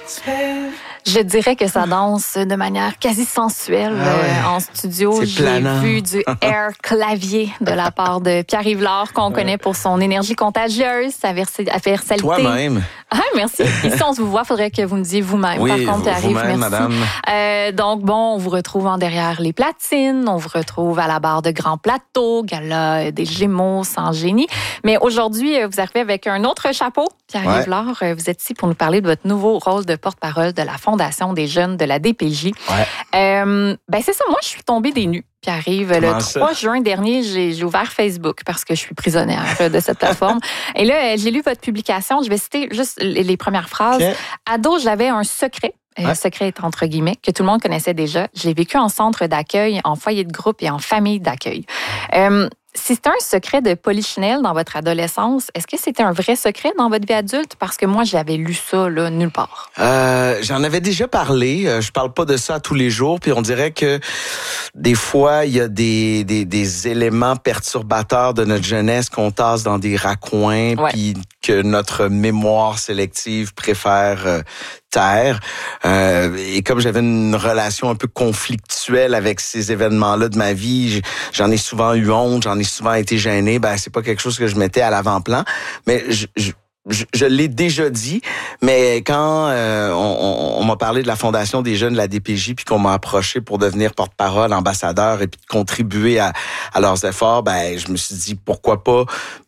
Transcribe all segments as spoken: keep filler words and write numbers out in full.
Je dirais que ça danse de manière quasi sensuelle ah ouais. euh, en studio. C'est J'ai planant. vu du air clavier de la part de Pierre-Yves Lard, qu'on connaît pour son énergie contagieuse, sa versi- versalité. Toi-même. Ah, merci. Ici, on se vous voit. Il faudrait que vous me disiez vous-même. Oui, Par contre, Pierre-Yves, vous-même, merci. madame. Euh, donc, bon, on vous retrouve en derrière les platines. On vous retrouve à la barre de Grand Plateau, Gala des Gémeaux, sans génie. Mais aujourd'hui, vous arrivez avec un autre chapeau. Pierre-Yves ouais. Lard, vous êtes ici pour nous parler de votre nouveau rôle de porte-parole de la Fondation des jeunes de la D P J. Ouais. Euh, ben c'est ça, moi, je suis tombée des nues. Pierre-Yves, le trois juin dernier, j'ai, j'ai ouvert Facebook parce que je suis prisonnière de cette plateforme. Et là, j'ai lu votre publication. Je vais citer juste les premières phrases. Okay. Ado, j'avais un secret. Ouais. Le secret est entre guillemets, que tout le monde connaissait déjà. Je l'ai vécu en centre d'accueil, en foyer de groupe et en famille d'accueil. Euh, Si c'était un secret de polichinelle dans votre adolescence, est-ce que c'était un vrai secret dans votre vie adulte? Parce que moi, j'avais lu ça là, nulle part. Euh, j'en avais déjà parlé. Je parle pas de ça tous les jours. Puis on dirait que des fois, il y a des, des, des éléments perturbateurs de notre jeunesse qu'on tasse dans des raccoins, ouais. puis que notre mémoire sélective préfère euh, taire. Euh, et comme j'avais une relation un peu conflictuelle avec ces événements-là de ma vie, j'en ai souvent eu honte, j'en ai souvent été gêné. Ben c'est pas quelque chose que je mettais à l'avant-plan, mais je, je Je, je l'ai déjà dit, mais quand euh, on, on m'a parlé de la Fondation des jeunes de la D P J, puis qu'on m'a approché pour devenir porte-parole, ambassadeur, et puis contribuer à, à leurs efforts, ben je me suis dit pourquoi pas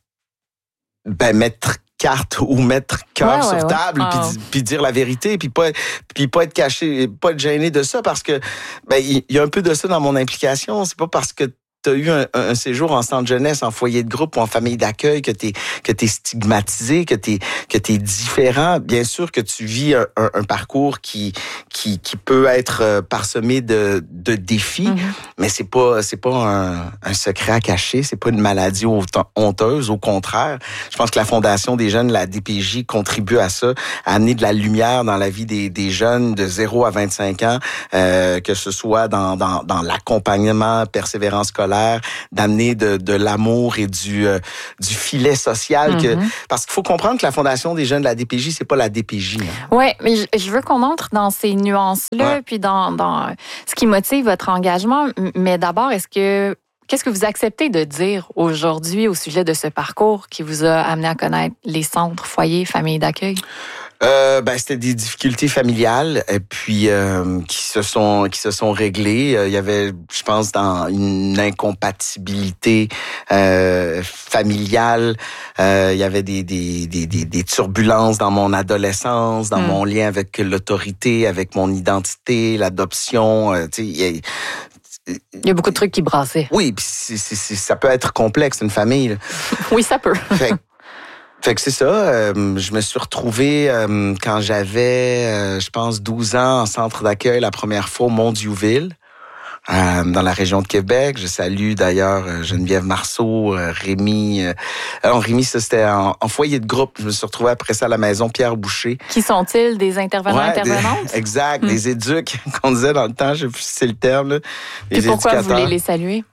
ben mettre carte ou mettre cœur ouais, sur ouais, table, ouais. puis, Oh. puis dire la vérité, puis pas puis pas être caché, pas être gêné de ça, parce que ben il y, y a un peu de ça dans mon implication. C'est pas parce que tu as eu un, un séjour en centre jeunesse, en foyer de groupe ou en famille d'accueil, que tu es que tu es stigmatisé, que tu es que tu es différent. Bien sûr que tu vis un, un, un parcours qui qui qui peut être parsemé de de défis, mm-hmm. mais c'est pas c'est pas un, un secret à cacher, c'est pas une maladie honteuse, au contraire. Je pense que la Fondation des jeunes, la D P J, contribue à ça, à amener de la lumière dans la vie des des jeunes de zéro à vingt-cinq ans, euh, que ce soit dans dans dans l'accompagnement, persévérance scolaire, d'amener de, de l'amour et du, euh, du filet social. Que, mm-hmm. Parce qu'il faut comprendre que la Fondation des jeunes de la D P J, c'est pas la D P J. Hein. Oui, mais je, je veux qu'on entre dans ces nuances-là, ouais. puis dans, dans ce qui motive votre engagement. Mais d'abord, est-ce que qu'est-ce que vous acceptez de dire aujourd'hui au sujet de ce parcours qui vous a amené à connaître les centres, foyers, familles d'accueil? Euh, ben c'était des difficultés familiales et puis euh, qui se sont qui se sont réglées. Il y avait, je pense, dans une incompatibilité euh, familiale. Euh, il y avait des des, des des des turbulences dans mon adolescence, dans mm. mon lien avec l'autorité, avec mon identité, l'adoption. Euh, tu sais. Il y a beaucoup de trucs qui brassaient. Oui, puis c'est, c'est, c'est, ça peut être complexe, une famille. Là. Oui, ça peut. Fait, fait que c'est ça. Euh, je me suis retrouvé euh, quand j'avais, euh, je pense, douze ans en centre d'accueil la première fois au Mont-Diouville, euh, dans la région de Québec. Je salue d'ailleurs Geneviève Marceau, euh, Rémi. Euh, alors Rémi, ça c'était en, en foyer de groupe. Je me suis retrouvé après ça à la maison Pierre Boucher. Qui sont-ils, des intervenants, ouais, intervenantes? Des, exact, hum. des éduques qu'on disait dans le temps. Je sais plus si c'est le terme. Là. Puis pourquoi vous voulez les saluer?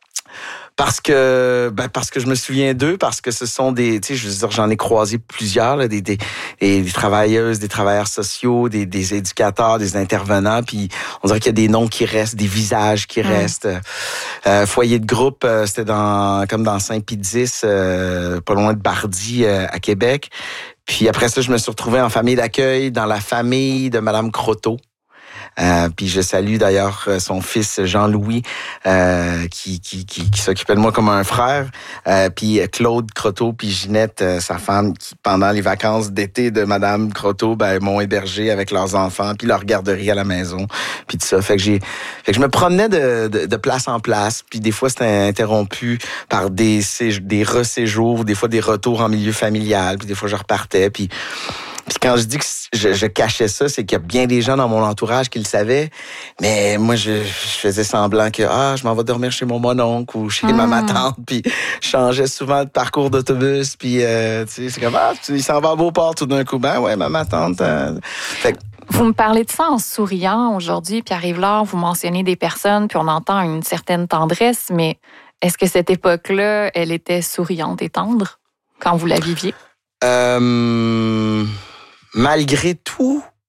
Parce que ben parce que je me souviens d'eux, parce que ce sont des, tu sais, je veux dire, j'en ai croisé plusieurs, là, des, des, des, des travailleuses, des travailleurs sociaux, des, des éducateurs, des intervenants, puis on dirait qu'il y a des noms qui restent, des visages qui mmh. restent. Euh, foyer de groupe, euh, c'était dans comme dans Saint-Pédis, euh, pas loin de Bardy, euh, à Québec. Puis après ça, je me suis retrouvé en famille d'accueil, dans la famille de Madame Croteau. Euh, puis je salue d'ailleurs son fils Jean-Louis euh, qui, qui, qui, qui s'occupait de moi comme un frère. Euh, puis Claude Croteau puis Ginette, euh, sa femme, qui pendant les vacances d'été de Madame Croteau, ben m'ont hébergé avec leurs enfants, puis leur garderie à la maison, puis tout ça. Fait que j'ai, fait que je me promenais de, de, de place en place. Puis des fois c'était interrompu par des des reséjours, des fois des retours en milieu familial. Puis des fois je repartais. Puis Puis quand je dis que je, je cachais ça, c'est qu'il y a bien des gens dans mon entourage qui le savaient. Mais moi, je, je faisais semblant que ah, je m'en vais dormir chez mon mononcle ou chez mmh. ma tante. Puis je changeais souvent de parcours d'autobus. Puis euh, tu sais, c'est comme ah, il s'en va à Beauport tout d'un coup. Ben ouais, ma tante. Euh... Fait que, vous me parlez de ça en souriant aujourd'hui, Pierre-Yves Lard, vous mentionnez des personnes, puis on entend une certaine tendresse, mais est-ce que cette époque-là, elle était souriante et tendre quand vous la viviez? Euh... Malgré tout,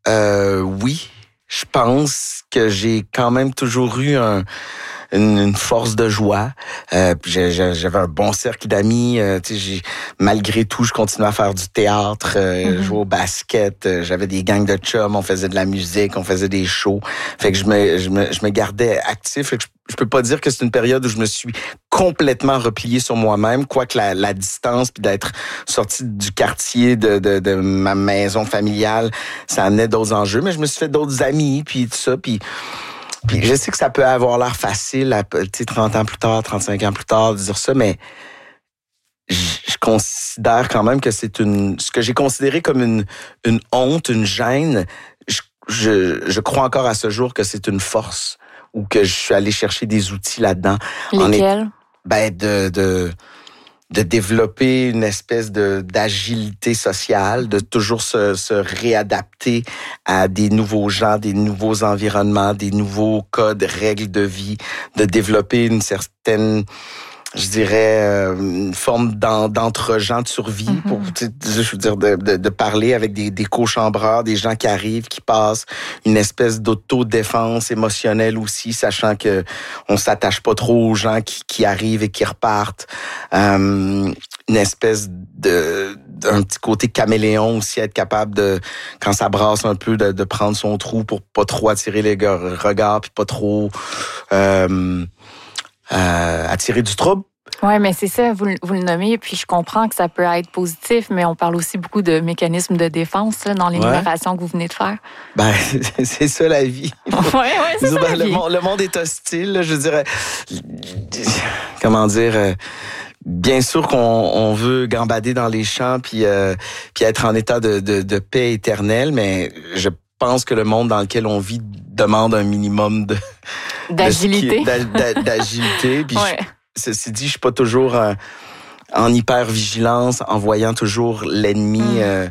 euh, oui. Je pense que j'ai quand même toujours eu un, une, une force de joie. Euh, j'avais un bon cercle d'amis. Euh, tu sais, j'ai, malgré tout, je continuais à faire du théâtre, euh, mm-hmm. jouer au basket. Euh, j'avais des gangs de chums. On faisait de la musique, on faisait des shows. Fait que je me, je me, je me gardais actif. Fait que je, je peux pas dire que c'est une période où je me suis complètement replié sur moi-même, quoique la, la distance puis d'être sorti du quartier de, de, de ma maison familiale, ça amenait d'autres enjeux. Mais je me suis fait d'autres amis puis tout ça. Puis Puis je sais que ça peut avoir l'air facile, à, tu sais, trente ans plus tard, trente-cinq ans plus tard, de dire ça, mais je, je considère quand même que c'est une, ce que j'ai considéré comme une, une honte, une gêne. Je, je, je crois encore à ce jour que c'est une force ou que je suis allé chercher des outils là-dedans. Lesquels? Ben de, de de développer une espèce de d'agilité sociale, de toujours se, se réadapter à des nouveaux gens, des nouveaux environnements, des nouveaux codes, règles de vie, de développer une certaine, je dirais, euh, une forme d'en, d'entre-gens de survie, mm-hmm. pour, je veux dire, de, de, de parler avec des, des cochambreurs, des gens qui arrivent, qui passent, une espèce d'autodéfense émotionnelle aussi, sachant que on s'attache pas trop aux gens qui, qui arrivent et qui repartent. Euh, une espèce de d'un petit côté caméléon aussi, être capable de, quand ça brasse un peu, de, de prendre son trou pour pas trop attirer les regards, puis pas trop euh, euh, attirer du trouble. Oui, mais c'est ça, vous, vous le nommez, puis je comprends que ça peut être positif, mais on parle aussi beaucoup de mécanismes de défense là, dans l'énumération ouais. que vous venez de faire. Ben, c'est ça la vie. Oui, oui, c'est ça la le vie. Monde, le monde est hostile, là, je dirais. Comment dire... Euh, bien sûr qu'on on veut gambader dans les champs puis euh, puis être en état de, de, de paix éternelle, mais je pense que le monde dans lequel on vit demande un minimum de d'agilité. De, d'agilité. Puis ouais. je, ceci dit, je suis pas toujours euh, en hyper vigilance, en voyant toujours l'ennemi. Mm. Euh,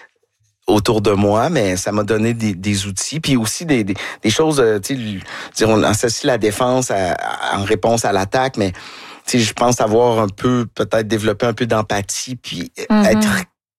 autour de moi, mais ça m'a donné des, des outils, puis aussi des, des, des choses, tu sais, on associe la défense à, à, en réponse à l'attaque, mais tu sais, je pense avoir un peu, peut-être développé un peu d'empathie, puis mm-hmm. être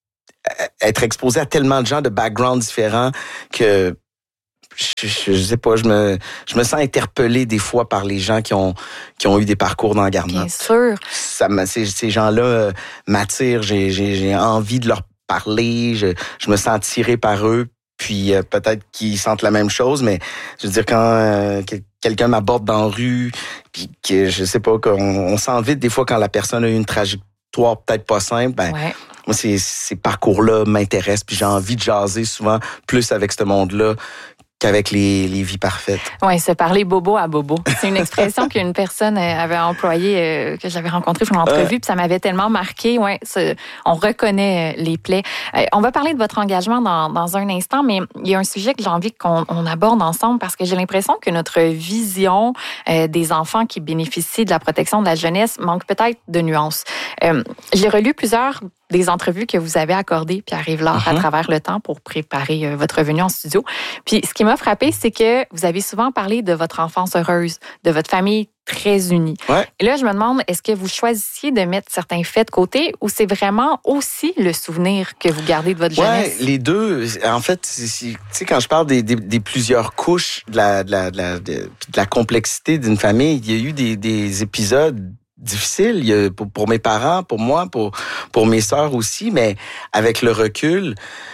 être exposé à tellement de gens de backgrounds différents que je, je, je sais pas, je me je me sens interpellé des fois par les gens qui ont qui ont eu des parcours dans la garnotte. Bien sûr. Ça, ces, ces gens-là euh, m'attirent, j'ai j'ai j'ai envie de leur parler, je, je me sens attiré par eux, puis euh, peut-être qu'ils sentent la même chose, mais je veux dire, quand euh, quelqu'un m'aborde dans la rue, puis que je sais pas, qu'on on sent vite des fois quand la personne a eu une trajectoire peut-être pas simple, ben ouais. moi, ces, ces parcours-là m'intéressent, puis j'ai envie de jaser souvent plus avec ce monde-là qu'avec les, les vies parfaites. Oui, se parler bobo à bobo. C'est une expression qu'une personne avait employée, euh, que j'avais rencontrée pour l'entrevue, euh. puis ça m'avait tellement marqué. Ouais, on reconnaît les plaies. Euh, on va parler de votre engagement dans, dans un instant, mais il y a un sujet que j'ai envie qu'on on aborde ensemble parce que j'ai l'impression que notre vision euh, des enfants qui bénéficient de la protection de la jeunesse manque peut-être de nuances. Euh, j'ai relu plusieurs des entrevues que vous avez accordées, Pierre-Yves Lard, uh-huh. à travers le temps pour préparer euh, votre venue en studio. Puis ce qui m'a frappé, c'est que vous avez souvent parlé de votre enfance heureuse, de votre famille très unie. Ouais. Et là, je me demande, est-ce que vous choisissiez de mettre certains faits de côté ou c'est vraiment aussi le souvenir que vous gardez de votre jeunesse? Oui, les deux. En fait, tu sais, quand je parle des, des, des plusieurs couches de la, de la, de la, de la complexité d'une famille, il y a eu des, des épisodes difficile, il y a, pour, pour mes parents, pour moi, pour pour mes sœurs aussi, mais avec le recul,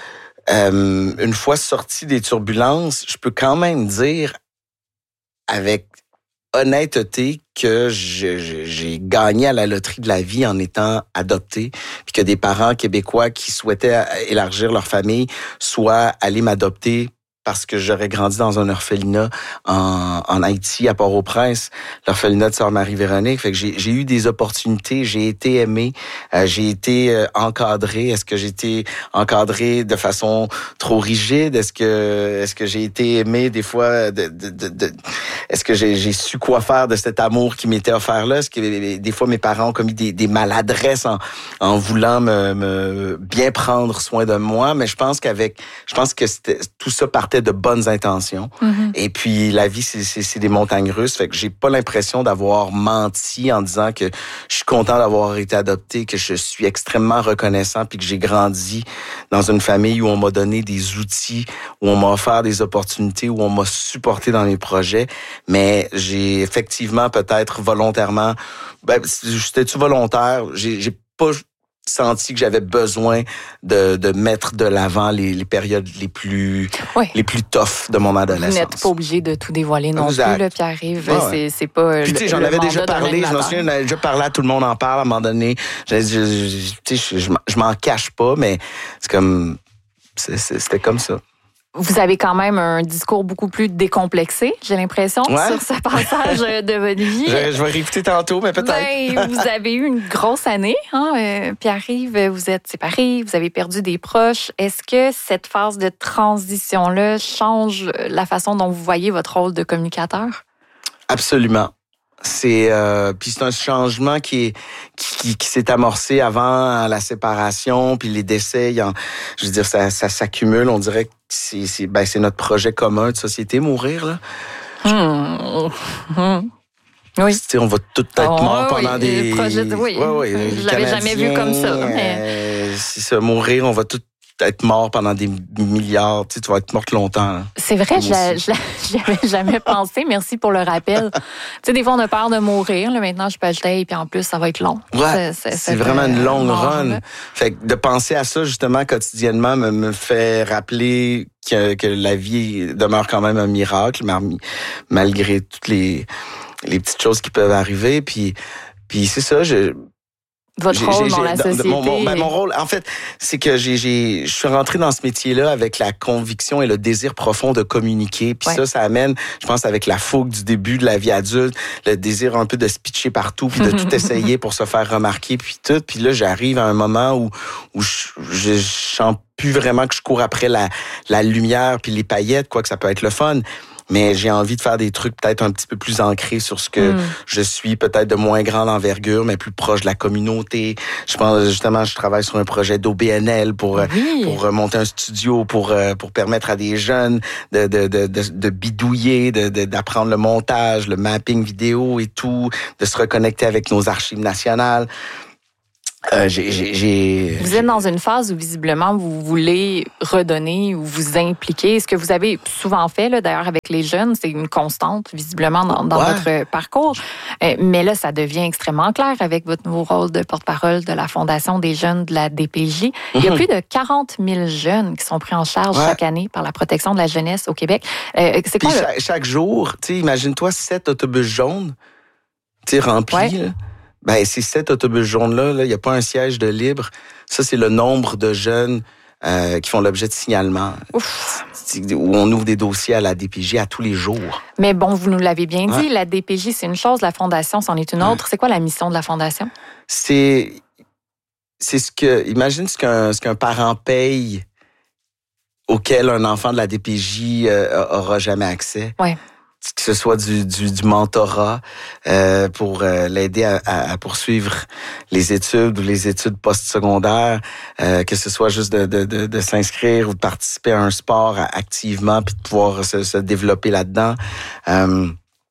euh, une fois sorti des turbulences, je peux quand même dire avec honnêteté que je, je, j'ai gagné à la loterie de la vie en étant adopté, puis que des parents québécois qui souhaitaient élargir leur famille soient allés m'adopter parce que j'aurais grandi dans un orphelinat en, en Haïti, à Port-au-Prince, l'orphelinat de Sœur Marie-Véronique. Fait que j'ai, j'ai eu des opportunités, j'ai été aimé, euh, j'ai été euh, encadré. Est-ce que j'ai été encadré de façon trop rigide? Est-ce que est-ce que j'ai été aimé des fois? De, de, de, de, est-ce que j'ai, j'ai su quoi faire de cet amour qui m'était offert là? Est-ce que des fois mes parents ont commis des, des maladresses en, en voulant me, me bien prendre soin de moi? Mais je pense qu'avec, je pense que c'était, tout ça partait partais de bonnes intentions. Mm-hmm. Et puis, la vie, c'est, c'est, c'est des montagnes russes. Fait que j'ai pas l'impression d'avoir menti en disant que je suis content d'avoir été adopté, que je suis extrêmement reconnaissant, puis que j'ai grandi dans une famille où on m'a donné des outils, où on m'a offert des opportunités, où on m'a supporté dans mes projets. Mais j'ai effectivement, peut-être volontairement, ben, c'était-tu volontaire? J'ai, j'ai pas senti que j'avais besoin de, de mettre de l'avant les, les périodes les plus oui. les plus tough de mon adolescence. Vous n'êtes pas obligé de tout dévoiler non exact. Plus, là, Pierre-Yves. Ah ouais. c'est, c'est pas Puis, le, j'en le avais déjà parlé, je me souviens, j'en avais déjà parlé, à tout le monde en parle à un moment donné. Je, je, je, je, je, je m'en cache pas, mais c'est comme c'est, c'est, c'était comme ça. Vous avez quand même un discours beaucoup plus décomplexé, j'ai l'impression, ouais. sur ce passage de votre vie. Je, je vais réécouter tantôt, mais peut-être. Ben, vous avez eu une grosse année, hein? Euh, Pierre-Yves, vous êtes séparés, vous avez perdu des proches. Est-ce que cette phase de transition-là change la façon dont vous voyez votre rôle de communicateur? Absolument. C'est euh, puis c'est un changement qui est qui, qui s'est amorcé avant la séparation, puis les décès, il en, je veux dire ça, ça s'accumule. On dirait que c'est c'est ben c'est notre projet commun de société, mourir là. Mmh. Mmh. Oui. T'sais, on va tout être oh, mort oui, pendant des. Projets de... Oui. Ouais, ouais, je l'avais jamais vu comme ça. Mais... Euh, si ça mourir, on va tout être mort pendant des milliards. Tu sais, tu vas être morte longtemps. Là. C'est vrai, je n'y avais jamais pensé. Merci pour le rappel. Tu sais, des fois, on a peur de mourir. Là, maintenant, je peux ajouter, et puis en plus, ça va être long. Ouais, c'est, c'est, c'est vraiment une longue mort, run. Là. Fait que de penser à ça, justement, quotidiennement, me, me fait rappeler que, que la vie demeure quand même un miracle, malgré toutes les, les petites choses qui peuvent arriver. Puis, puis c'est ça, je... Votre j'ai, rôle j'ai, dans la société. Mon, mon, ben, mon rôle, en fait, c'est que j'ai, j'ai, je suis rentré dans ce métier-là avec la conviction et le désir profond de communiquer. Puis ouais. ça, ça amène, je pense, avec la fougue du début de la vie adulte, le désir un peu de se pitcher partout, puis de tout essayer pour se faire remarquer, puis tout. Puis là, j'arrive à un moment où où je, je, je sens plus vraiment que je cours après la, la lumière puis les paillettes, quoi que ça peut être le fun. Mais j'ai envie de faire des trucs peut-être un petit peu plus ancrés sur ce que mm. je suis, peut-être de moins grande envergure, mais plus proche de la communauté. Je pense justement, je travaille sur un projet d'O B N L pour oui. pour monter un studio, pour pour permettre à des jeunes de de de de, de bidouiller, de, de d'apprendre le montage, le mapping vidéo et tout, de se reconnecter avec nos archives nationales. Euh, j'ai, j'ai, j'ai... Vous êtes dans une phase où visiblement vous voulez redonner ou vous impliquer. Ce que vous avez souvent fait, là, d'ailleurs avec les jeunes, c'est une constante visiblement dans, dans ouais. votre parcours. Euh, mais là, ça devient extrêmement clair avec votre nouveau rôle de porte-parole de la Fondation des jeunes de la D P J. Il y a plus de quarante mille jeunes qui sont pris en charge ouais. chaque année par la protection de la jeunesse au Québec. Euh, c'est quoi Puis le... chaque, chaque jour, tu sais, imagine-toi sept autobus jaunes, tu sais, remplis. Ouais. Là. Ben, ces sept autobus jaunes-là, il n'y a pas un siège de libre. Ça, c'est le nombre de jeunes euh, qui font l'objet de signalement. Ouf. Où on ouvre des dossiers à la D P J à tous les jours. Mais bon, vous nous l'avez bien dit, ouais. la D P J, c'est une chose, la Fondation, c'en est une autre. Ouais. C'est quoi la mission de la Fondation? C'est, c'est ce que... Imagine ce qu'un, ce qu'un parent paye auquel un enfant de la D P J euh, aura jamais accès. Oui. Que ce soit du, du, du mentorat euh, pour euh, l'aider à, à, à poursuivre les études ou les études postsecondaires, euh, que ce soit juste de, de, de, de s'inscrire ou de participer à un sport activement puis de pouvoir se, se développer là-dedans. Euh,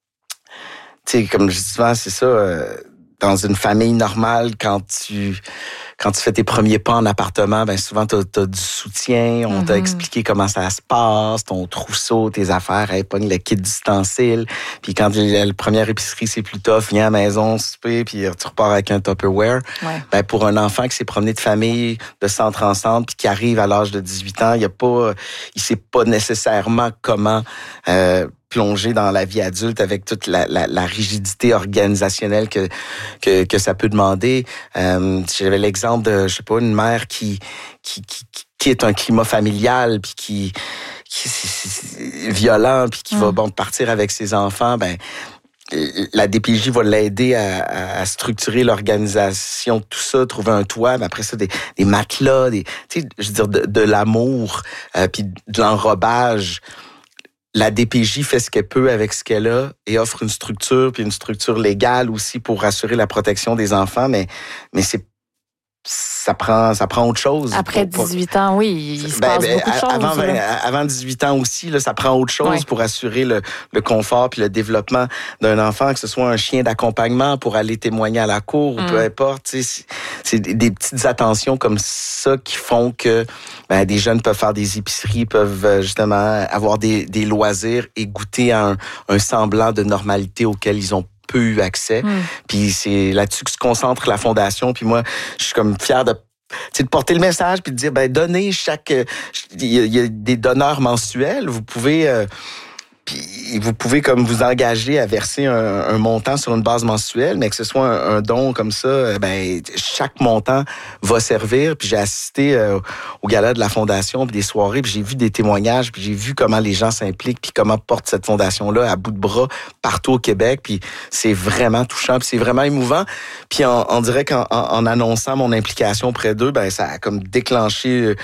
tu sais, comme je dis souvent, c'est ça, euh, dans une famille normale, quand tu... Quand tu fais tes premiers pas en appartement, ben souvent, tu as du soutien. On mm-hmm. t'a expliqué comment ça se passe, ton trousseau, tes affaires, hey, pogne le kit d'ustensiles. Puis quand la première épicerie, c'est plus tough, viens à la maison, souper, puis tu repars avec un Tupperware. Ouais. Ben pour un enfant qui s'est promené de famille, de centre en centre, puis qui arrive à l'âge de dix-huit ans, il y a pas, il sait pas nécessairement comment... Euh, plonger dans la vie adulte avec toute la, la, la rigidité organisationnelle que, que, que ça peut demander. Euh, j'avais l'exemple de, je sais pas, une mère qui, qui, qui, qui quitte un climat familial puis qui, qui est violent puis qui mmh. va bon partir avec ses enfants. Ben, la D P J va l'aider à, à structurer l'organisation, tout ça, trouver un toit, mais après ça, des, des matelas, des, tu sais, je veux dire, de, de l'amour, euh, puis de l'enrobage. La D P J fait ce qu'elle peut avec ce qu'elle a et offre une structure, puis une structure légale aussi pour assurer la protection des enfants, mais, mais c'est ça prend ça prend autre chose. Après pour, dix-huit ans, oui, il se ben, passe ben, beaucoup de choses. Avant, vingt, avant dix-huit ans aussi, là, ça prend autre chose ouais. pour assurer le, le confort puis le développement d'un enfant, que ce soit un chien d'accompagnement pour aller témoigner à la cour, mm. ou peu importe. C'est, c'est des petites attentions comme ça qui font que ben, des jeunes peuvent faire des épiceries, peuvent justement avoir des, des loisirs et goûter à un, un semblant de normalité auquel ils ont peu eu accès. Mm. Puis c'est là-dessus que se concentre la Fondation. Puis moi, je suis comme fier de de porter le message puis de dire, ben donnez chaque... Il y, y a des donneurs mensuels. Vous pouvez... Euh, Puis vous pouvez comme vous engager à verser un, un montant sur une base mensuelle, mais que ce soit un, un don comme ça, ben chaque montant va servir. Puis j'ai assisté euh, au gala de la Fondation, puis des soirées, puis j'ai vu des témoignages, puis j'ai vu comment les gens s'impliquent, puis comment portent cette fondation-là à bout de bras partout au Québec. Puis c'est vraiment touchant, puis c'est vraiment émouvant. Puis on, on dirait qu'en en, en annonçant mon implication auprès d'eux, ben ça a comme déclenché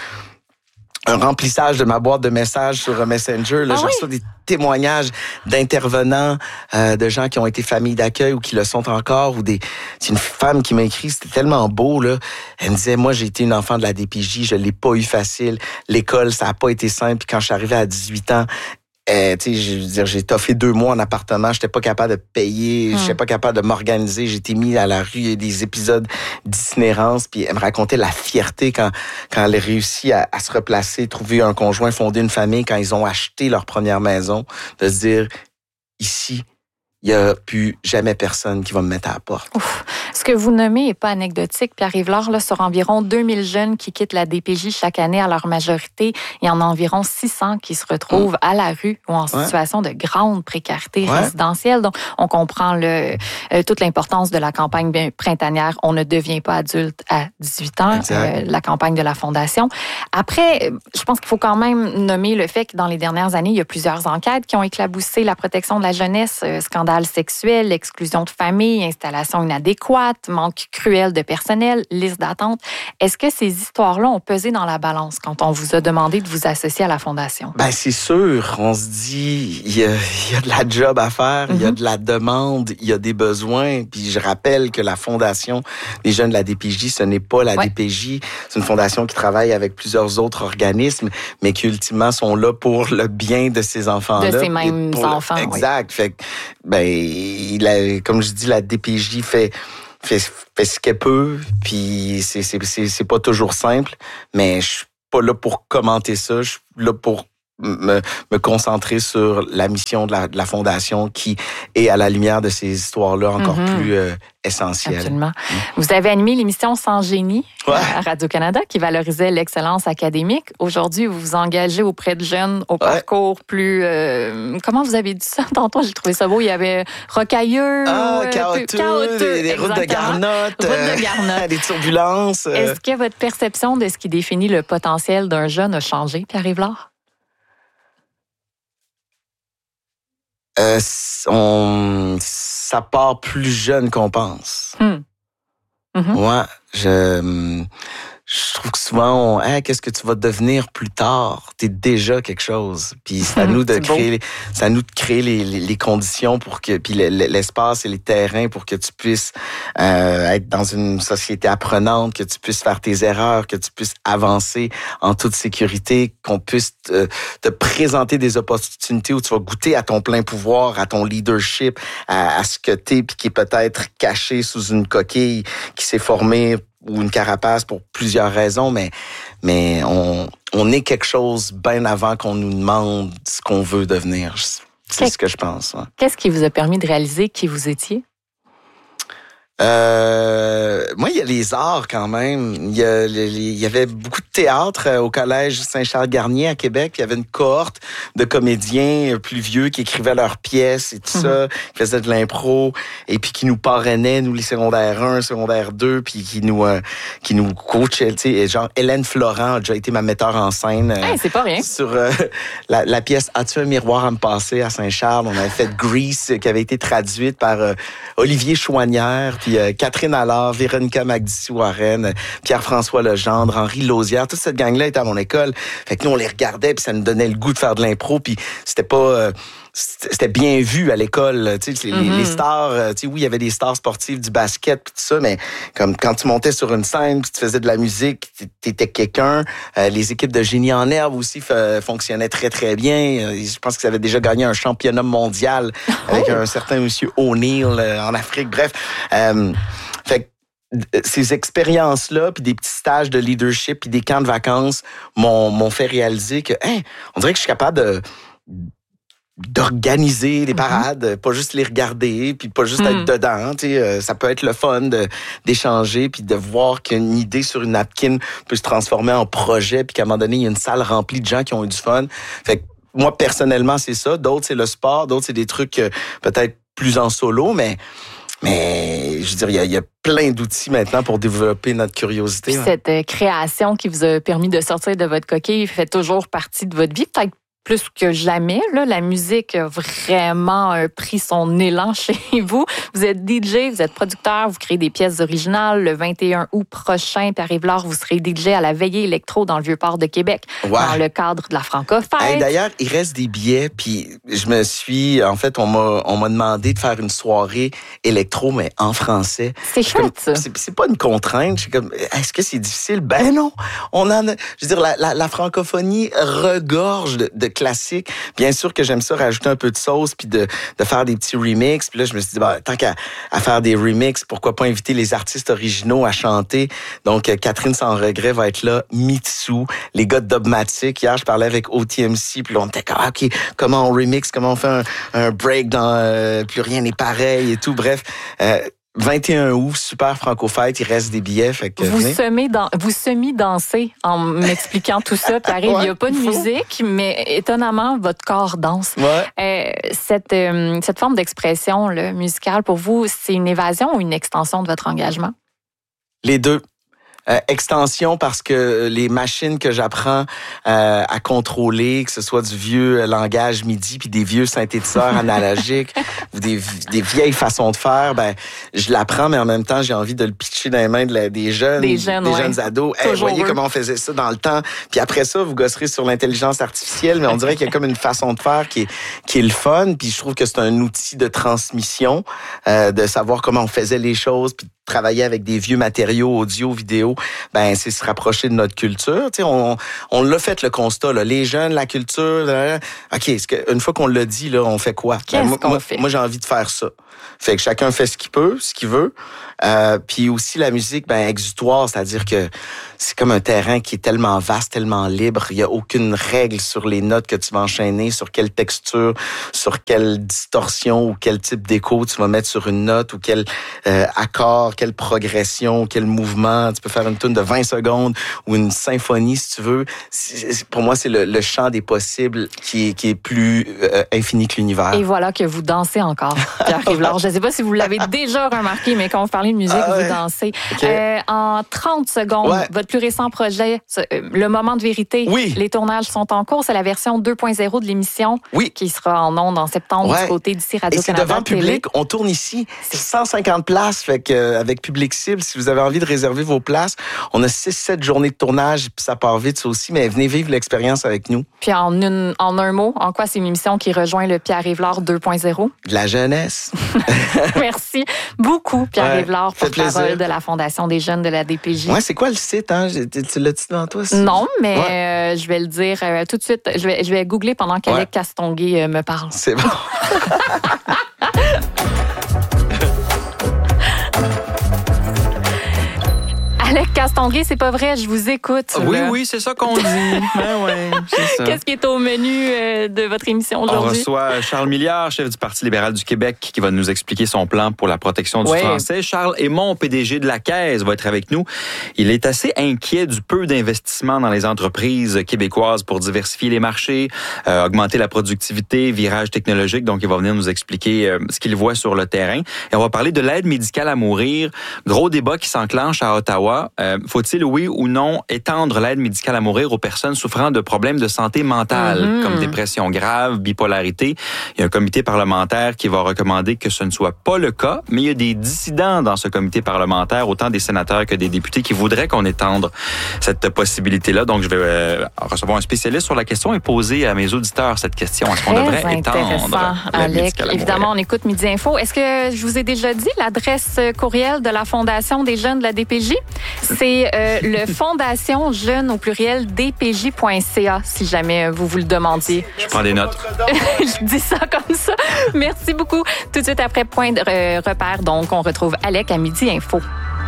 un remplissage de ma boîte de messages sur Messenger. Là, ah, j'ai reçu oui? des témoignages d'intervenants, euh, de gens qui ont été familles d'accueil ou qui le sont encore, ou des. C'est une femme qui m'a écrit, c'était tellement beau, là. Elle me disait, moi, j'ai été une enfant de la D P J, je l'ai pas eu facile. L'école, ça a pas été simple. Puis quand je suis arrivée à dix-huit ans, Euh, tu sais, je veux dire, j'ai toffé deux mois en appartement, j'étais pas capable de payer, hum. j'étais pas capable de m'organiser, j'ai été mis à la rue, il y a des épisodes d'itinérance, puis elle me racontait la fierté quand quand elle a réussi à, à se replacer, trouver un conjoint, fonder une famille, quand ils ont acheté leur première maison, de se dire, ici, il n'y a plus jamais personne qui va me mettre à la porte. Ouf. Ce que vous nommez n'est pas anecdotique. Pierre-Yves Lard, là, sur environ deux mille jeunes qui quittent la D P J chaque année à leur majorité, il y en a environ six cents qui se retrouvent mmh. à la rue ou en ouais. situation de grande précarité ouais. résidentielle. Donc, on comprend le, euh, toute l'importance de la campagne printanière. On ne devient pas adulte à dix-huit ans, euh, la campagne de la Fondation. Après, je pense qu'il faut quand même nommer le fait que dans les dernières années, il y a plusieurs enquêtes qui ont éclaboussé la protection de la jeunesse, euh, scandale sexuel, exclusion de famille, installation inadéquate, manque cruel de personnel, liste d'attente. Est-ce que ces histoires-là ont pesé dans la balance quand on vous a demandé de vous associer à la Fondation? Ben c'est sûr. On se dit, il y a, il y a de la job à faire, il mm-hmm. y a de la demande, il y a des besoins. Puis je rappelle que la Fondation des jeunes de la D P J, ce n'est pas la ouais. D P J. C'est une fondation qui travaille avec plusieurs autres organismes, mais qui ultimement sont là pour le bien de ces enfants-là. De ces mêmes enfants, le... Exact. Oui. Fait que, ben, il a, comme je dis, la D P J fait... Fait, fait ce qu'elle peut, puis c'est, c'est, c'est, c'est pas toujours simple, mais je suis pas là pour commenter ça, je suis là pour me, me concentrer sur la mission de la, de la Fondation qui est à la lumière de ces histoires-là encore mm-hmm. plus euh, essentielles. Absolument. Mm. Vous avez animé l'émission Sans génie ouais. à Radio-Canada qui valorisait l'excellence académique. Aujourd'hui, vous vous engagez auprès de jeunes au ouais. parcours plus... Euh, comment vous avez dit ça? Tantôt, j'ai trouvé ça beau. Il y avait rocailleux, ah, chaotique, chaotique, des routes de garnotte, routes de garnotte. Euh, des turbulences. Euh... Est-ce que votre perception de ce qui définit le potentiel d'un jeune a changé, Pierre-Yves Lard? Euh, on, ça part plus jeune qu'on pense. Hmm. Mm-hmm. Moi, je, je trouve que souvent, on, hey, qu'est-ce que tu vas devenir plus tard? T'es déjà quelque chose. Puis c'est à nous de créer, beau. c'est à nous de créer les, les, les conditions pour que, puis l'espace et les terrains pour que tu puisses euh, être dans une société apprenante, que tu puisses faire tes erreurs, que tu puisses avancer en toute sécurité, qu'on puisse te, te présenter des opportunités où tu vas goûter à ton plein pouvoir, à ton leadership, à, à ce que t'es, puis qui est peut-être caché sous une coquille qui s'est formée ou une carapace pour plusieurs raisons, mais mais on on est quelque chose bien avant qu'on nous demande ce qu'on veut devenir. C'est Qu'est-ce... ce que je pense. Ouais. Qu'est-ce qui vous a permis de réaliser qui vous étiez? Euh, moi, il y a les arts quand même. Il y, a, il y avait beaucoup de théâtre au collège Saint-Charles-Garnier à Québec. Il y avait une cohorte de comédiens plus vieux qui écrivaient leurs pièces et tout mmh. ça, qui faisaient de l'impro et puis qui nous parrainaient, nous les secondaires un, secondaire deux, puis qui nous euh, qui nous coachaient. Tu sais, genre Hélène Florent a déjà été ma metteur en scène. Euh, hey, c'est pas rien. Sur euh, la, la pièce As-tu un miroir à me passer à Saint-Charles. On avait fait Grease qui avait été traduite par euh, Olivier Chouanière. Puis euh, Catherine Allard, Véronica Magdissou-Warren, Pierre-François Legendre, Henri Lausière, toute cette gang-là était à mon école. Fait que nous, on les regardait, puis ça nous donnait le goût de faire de l'impro, puis c'était pas... Euh, c'était bien vu à l'école. Tu sais, mm-hmm. les, les stars, tu sais, oui, il y avait des stars sportives du basket puis tout ça, mais comme quand tu montais sur une scène puis tu faisais de la musique, t'étais quelqu'un. Euh, les équipes de Génie en herbe aussi f- fonctionnaient très, très bien. Je pense qu'ils avaient déjà gagné un championnat mondial avec oh. un certain monsieur O'Neill euh, en Afrique. Bref, euh, fait ces expériences-là, puis des petits stages de leadership, puis des camps de vacances m'ont, m'ont fait réaliser que, hein, on dirait que je suis capable de d'organiser des parades, mm-hmm. pas juste les regarder, puis pas juste mm. être dedans. Tu sais, ça peut être le fun de, d'échanger, puis de voir qu'une idée sur une napkin peut se transformer en projet, puis qu'à un moment donné, il y a une salle remplie de gens qui ont eu du fun. Fait que moi, personnellement, c'est ça. D'autres, c'est le sport. D'autres, c'est des trucs euh, peut-être plus en solo, mais... Mais je veux dire, il y a, il y a plein d'outils maintenant pour développer notre curiosité. Puis cette euh, création qui vous a permis de sortir de votre coquille fait toujours partie de votre vie, peut-être plus que jamais. Là, la musique a vraiment euh, pris son élan chez vous. Vous êtes D J, vous êtes producteur, vous créez des pièces originales. Le vingt et un août prochain, Pierre-Yves Lard, vous serez D J à la Veillée électro dans le Vieux-Port de Québec, ouais. dans le cadre de la Francofête. Hey, d'ailleurs, il reste des billets, puis je me suis... En fait, on m'a, on m'a demandé de faire une soirée électro, mais en français. C'est chouette, ça. C'est, c'est pas une contrainte. Je suis comme, est-ce que c'est difficile? Ben non! On en a... Je veux dire, la, la, la francophonie regorge de, de classique. Bien sûr que j'aime ça, rajouter un peu de sauce puis de, de faire des petits remixes. Puis là, je me suis dit, bah, tant qu'à à faire des remixes, pourquoi pas inviter les artistes originaux à chanter. Donc, Catherine Sans Regret va être là, Mitsu, les gars de Dubmatic. Hier, je parlais avec O T M C, puis là, on était comme, OK, comment on remix, comment on fait un, un break dans euh, Plus rien n'est pareil et tout. Bref, euh, vingt et un août, super Francofête, il reste des billets. Fait que vous semez dans, vous semi-dansez en m'expliquant tout ça. Puis arrive, ouais, il n'y a pas de musique, mais étonnamment, votre corps danse. Ouais. Euh, cette, euh, cette forme d'expression là, musicale, pour vous, c'est une évasion ou une extension de votre engagement? Les deux. Euh, extension parce que les machines que j'apprends euh, à contrôler, que ce soit du vieux langage MIDI puis des vieux synthétiseurs analogiques ou des, des vieilles façons de faire, ben je l'apprends, mais en même temps, j'ai envie de le pitcher dans les mains de la, des jeunes, des jeunes, des ouais. jeunes ados. Hey, voyez comment on faisait ça dans le temps. Puis après ça, vous gosserez sur l'intelligence artificielle, mais on dirait qu'il y a comme une façon de faire qui est, qui est le fun. Puis je trouve que c'est un outil de transmission, euh, de savoir comment on faisait les choses, puis travailler avec des vieux matériaux audio, vidéo, ben c'est se rapprocher de notre culture. Tu sais, on, on l'a fait le constat, là. Les jeunes, la culture. Là, là. OK, est-ce que, une fois qu'on l'a dit, là, on fait quoi? Qu'est-ce ben, moi, qu'on moi, fait? Moi, j'ai envie de faire ça. Fait que chacun fait ce qu'il peut, ce qu'il veut. Euh, puis aussi la musique, ben exutoire, c'est-à-dire que c'est comme un terrain qui est tellement vaste, tellement libre. Il y a aucune règle sur les notes que tu vas enchaîner, sur quelle texture, sur quelle distorsion ou quel type d'écho tu vas mettre sur une note ou quel euh, accord, quelle progression, quel mouvement. Tu peux faire une tune de vingt secondes ou une symphonie si tu veux. C'est, pour moi, c'est le, le champ des possibles qui est, qui est plus euh, infini que l'univers. Et voilà que vous dansez encore, Pierre-Yves Lard. Je ne sais pas si vous l'avez déjà remarqué, mais quand vous parlez de musique, ah ouais. vous dansez. Okay. Euh, en trente secondes, ouais. votre plus récent projet, Le Moment de vérité, oui. les tournages sont en cours. C'est la version deux point zéro de l'émission oui. qui sera en ondes en septembre ouais. du côté d'ici Radio-Canada. Et c'est devant télé. public. On tourne ici. C'est cent cinquante places. Fait que, euh, avec public cible, si vous avez envie de réserver vos places, on a six sept journées de tournage, puis ça part vite, ça aussi, mais venez vivre l'expérience avec nous. Puis en, une, en un mot, en quoi c'est une émission qui rejoint le Pierre-Yves Lard deux point zéro? De la jeunesse. Merci beaucoup, Pierre-Yves ouais, Lard, porte-parole de la Fondation des jeunes de la D P J. Ouais, c'est quoi le site? Hein? Tu l'as dit devant toi? C'est... Non, mais ouais. euh, je vais le dire euh, tout de suite. Je vais, je vais googler pendant qu'Alec ouais. Castonguay euh, me parle. C'est bon. Alec Castonguay, c'est pas vrai, je vous écoute. Oui, là. oui, c'est ça qu'on dit. Ben ouais, c'est ça. Qu'est-ce qui est au menu euh, de votre émission aujourd'hui? On reçoit Charles Milliard, chef du Parti libéral du Québec, qui va nous expliquer son plan pour la protection du ouais. français. Charles Hémon, P D G de la Caisse, va être avec nous. Il est assez inquiet du peu d'investissement dans les entreprises québécoises pour diversifier les marchés, euh, augmenter la productivité, virage technologique. Donc, il va venir nous expliquer euh, ce qu'il voit sur le terrain. Et on va parler de l'aide médicale à mourir. Gros débat qui s'enclenche à Ottawa. Euh, Euh, faut-il, oui ou non, étendre l'aide médicale à mourir aux personnes souffrant de problèmes de santé mentale, mm-hmm. comme dépression grave, bipolarité? Il y a un comité parlementaire qui va recommander que ce ne soit pas le cas, mais il y a des dissidents dans ce comité parlementaire, autant des sénateurs que des députés, qui voudraient qu'on étende cette possibilité-là. Donc, je vais euh, recevoir un spécialiste sur la question et poser à mes auditeurs cette question. Est-ce qu'on devrait étendre l'aide médicale à mourir? Évidemment, on écoute Midi Info. Est-ce que je vous ai déjà dit l'adresse courriel de la Fondation des jeunes de la D P J? C'est euh, le Fondation Jeunes au pluriel d p j point c a, si jamais vous vous le demandiez. Je prends des notes. Je dis ça comme ça. Merci beaucoup. Tout de suite après Point de euh, repère, donc, on retrouve Alec à Midi Info.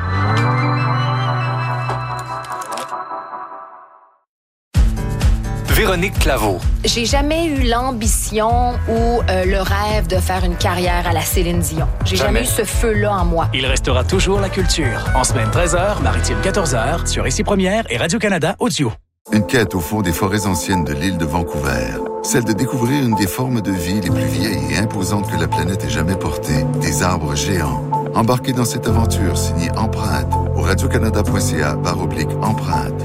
Véronique Claveau. J'ai jamais eu l'ambition ou euh, le rêve de faire une carrière à la Céline Dion. J'ai jamais, jamais eu ce feu-là en moi. Il restera toujours la culture. En semaine treize heures, Maritime quatorze heures, sur Ici Première et Radio-Canada Audio. Une quête au fond des forêts anciennes de l'île de Vancouver. Celle de découvrir une des formes de vie les plus vieilles et imposantes que la planète ait jamais portées. Des arbres géants. Embarquez dans cette aventure signée Empreinte au radiocanada point c a barre oblique empreinte.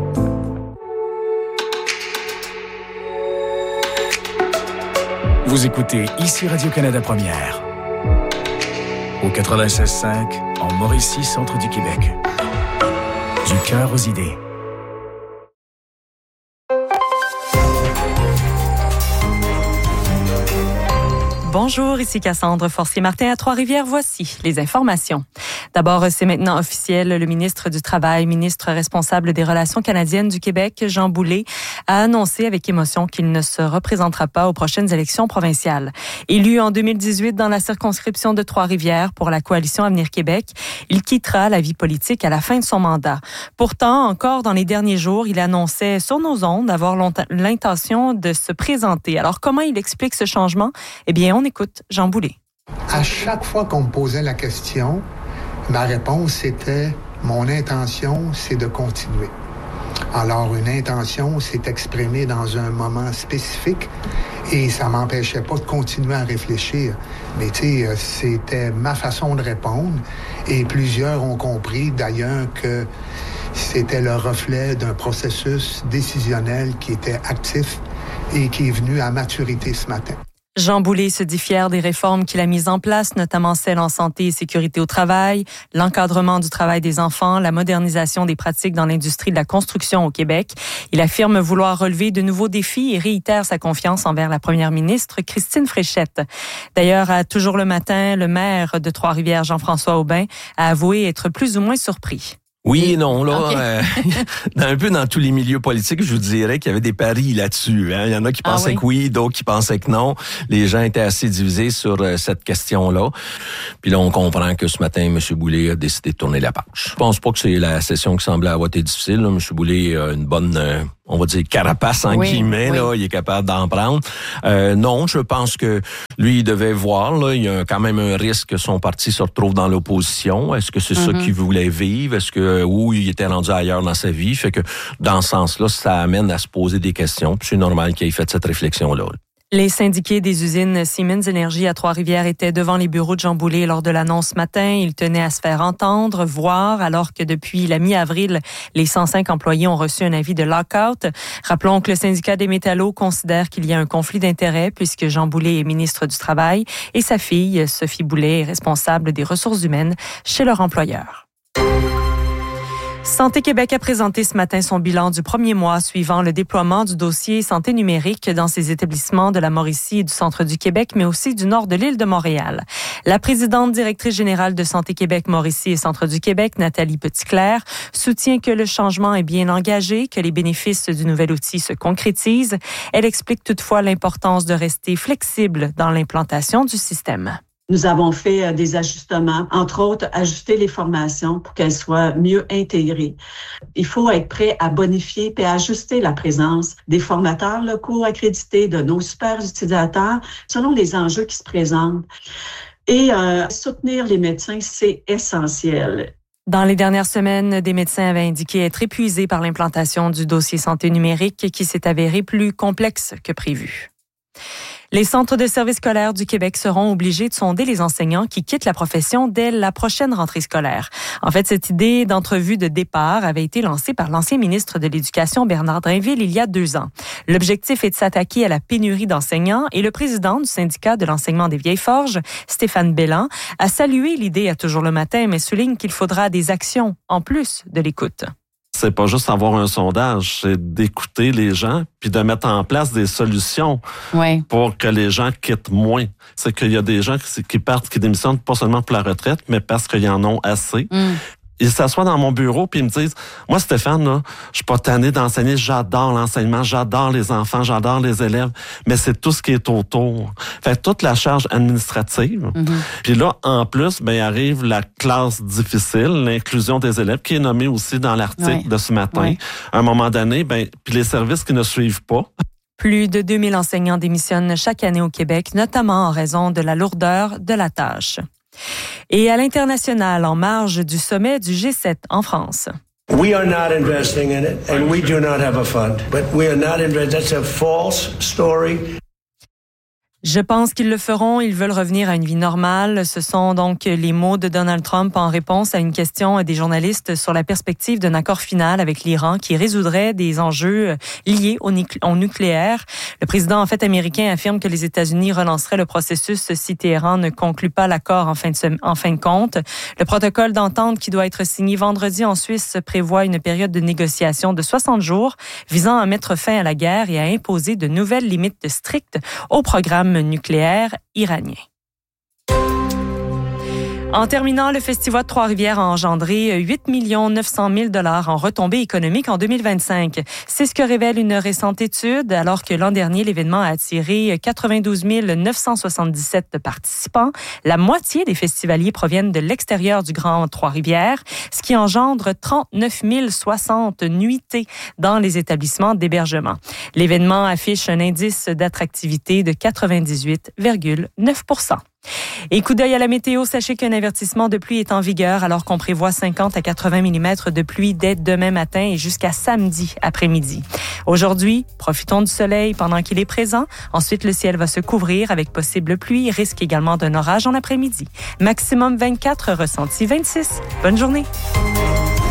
Vous écoutez ici Radio-Canada Première. Au quatre-vingt-seize cinq, en Mauricie, centre du Québec. Du cœur aux idées. Bonjour, ici Cassandre Forcier-Martin à Trois-Rivières. Voici les informations. D'abord, c'est maintenant officiel. Le ministre du Travail, ministre responsable des Relations canadiennes du Québec, Jean Boulet, a annoncé avec émotion qu'il ne se représentera pas aux prochaines élections provinciales. Élu en deux mille dix-huit dans la circonscription de Trois-Rivières pour la coalition Avenir Québec, il quittera la vie politique à la fin de son mandat. Pourtant, encore dans les derniers jours, il annonçait sur nos ondes avoir l'intention de se présenter. Alors, comment il explique ce changement? Eh bien, on On écoute Jean Boulet. À chaque fois qu'on me posait la question, ma réponse était « Mon intention, c'est de continuer ». Alors, une intention s'est exprimée dans un moment spécifique et ça m'empêchait pas de continuer à réfléchir. Mais tu sais, c'était ma façon de répondre et plusieurs ont compris d'ailleurs que c'était le reflet d'un processus décisionnel qui était actif et qui est venu à maturité ce matin. Jean Boulet se dit fier des réformes qu'il a mises en place, notamment celles en santé et sécurité au travail, l'encadrement du travail des enfants, la modernisation des pratiques dans l'industrie de la construction au Québec. Il affirme vouloir relever de nouveaux défis et réitère sa confiance envers la première ministre Christine Fréchette. D'ailleurs, à Toujours le matin, le maire de Trois-Rivières, Jean-François Aubin, a avoué être plus ou moins surpris. Oui et non, là. Okay. Euh, un peu dans tous les milieux politiques, je vous dirais qu'il y avait des paris là-dessus. Hein. Il y en a qui pensaient ah oui. que oui, d'autres qui pensaient que non. Les gens étaient assez divisés sur euh, cette question-là. Puis là, on comprend que ce matin, M. Boulet a décidé de tourner la page. Je pense pas que c'est la session qui semblait avoir été difficile. Là. M. Boulet a une bonne... Euh, on va dire carapace en oui, guillemets, oui. là, il est capable d'en prendre. Euh, non, je pense que lui, il devait voir, là, il y a quand même un risque que son parti se retrouve dans l'opposition. Est-ce que c'est mm-hmm. ça qu'il voulait vivre? Est-ce que, ou il était rendu ailleurs dans sa vie? Fait que, dans ce sens-là, ça amène à se poser des questions. Puis c'est normal qu'il ait fait cette réflexion-là. Les syndiqués des usines Siemens Énergie à Trois-Rivières étaient devant les bureaux de Jean Boulet lors de l'annonce ce matin. Ils tenaient à se faire entendre, voir, alors que depuis la mi-avril, les cent cinq employés ont reçu un avis de lock-out. Rappelons que le syndicat des métallos considère qu'il y a un conflit d'intérêts puisque Jean Boulet est ministre du Travail et sa fille, Sophie Boulet, est responsable des ressources humaines chez leur employeur. Santé Québec a présenté ce matin son bilan du premier mois suivant le déploiement du dossier santé numérique dans ses établissements de la Mauricie et du centre du Québec, mais aussi du nord de l'île de Montréal. La présidente directrice générale de Santé Québec Mauricie et centre du Québec, Nathalie Petitclerc, soutient que le changement est bien engagé, que les bénéfices du nouvel outil se concrétisent. Elle explique toutefois l'importance de rester flexible dans l'implantation du système. Nous avons fait des ajustements, entre autres, ajuster les formations pour qu'elles soient mieux intégrées. Il faut être prêt à bonifier et à ajuster la présence des formateurs locaux accrédités, de nos super utilisateurs, selon les enjeux qui se présentent. Et euh, soutenir les médecins, c'est essentiel. Dans les dernières semaines, des médecins avaient indiqué être épuisés par l'implantation du dossier santé numérique qui s'est avéré plus complexe que prévu. Les centres de services scolaires du Québec seront obligés de sonder les enseignants qui quittent la profession dès la prochaine rentrée scolaire. En fait, cette idée d'entrevue de départ avait été lancée par l'ancien ministre de l'Éducation, Bernard Drinville, il y a deux ans. L'objectif est de s'attaquer à la pénurie d'enseignants et le président du syndicat de l'enseignement des Vieilles Forges, Stéphane Belland, a salué l'idée à Toujours le matin, mais souligne qu'il faudra des actions en plus de l'écoute. C'est pas juste avoir un sondage, c'est d'écouter les gens puis de mettre en place des solutions oui. pour que les gens quittent moins. C'est qu'il y a des gens qui, qui partent, qui démissionnent pas seulement pour la retraite, mais parce qu'ils en ont assez. Mm. Ils s'assoient dans mon bureau puis ils me disent, moi Stéphane, là, je suis pas tanné d'enseigner, j'adore l'enseignement, j'adore les enfants, j'adore les élèves, mais c'est tout ce qui est autour. Fait toute la charge administrative. Mm-hmm. Puis là, en plus, ben arrive la classe difficile, l'inclusion des élèves, qui est nommée aussi dans l'article oui. de ce matin. Oui. À un moment donné, ben puis les services qui ne suivent pas. Plus de deux mille enseignants démissionnent chaque année au Québec, notamment en raison de la lourdeur de la tâche. Et à l'international, en marge du sommet du G sept en France. We are not investing in it and we do not have a fund. But we are not investing. That's a false story. Je pense qu'ils le feront. Ils veulent revenir à une vie normale. Ce sont donc les mots de Donald Trump en réponse à une question des journalistes sur la perspective d'un accord final avec l'Iran qui résoudrait des enjeux liés au, nuclé- au nucléaire. Le président, en fait, américain affirme que les États-Unis relanceraient le processus si Téhéran ne conclut pas l'accord en fin de, sem- en fin de compte. Le protocole d'entente qui doit être signé vendredi en Suisse prévoit une période de négociation de soixante jours visant à mettre fin à la guerre et à imposer de nouvelles limites strictes au programme nucléaire iranien. En terminant, le Festival de Trois-Rivières a engendré huit millions neuf cent mille dollars en retombées économiques en deux mille vingt-cinq. C'est ce que révèle une récente étude, alors que l'an dernier, l'événement a attiré quatre-vingt-douze mille neuf cent soixante-dix-sept participants. La moitié des festivaliers proviennent de l'extérieur du Grand Trois-Rivières, ce qui engendre trente-neuf mille soixante nuitées dans les établissements d'hébergement. L'événement affiche un indice d'attractivité de quatre-vingt-dix-huit virgule neuf pour cent. Et coup d'œil à la météo, sachez qu'un avertissement de pluie est en vigueur alors qu'on prévoit cinquante à quatre-vingts millimètres de pluie dès demain matin et jusqu'à samedi après-midi. Aujourd'hui, profitons du soleil pendant qu'il est présent. Ensuite, le ciel va se couvrir avec possible pluie. Risque également d'un orage en après-midi. Maximum vingt-quatre, ressenti vingt-six. Bonne journée.